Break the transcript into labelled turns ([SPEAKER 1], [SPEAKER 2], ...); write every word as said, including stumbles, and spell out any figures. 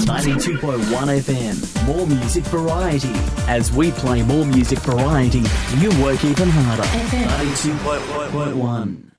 [SPEAKER 1] ninety-two point one F M, more music variety. As we play more music variety, you work even harder. ninety-two point one.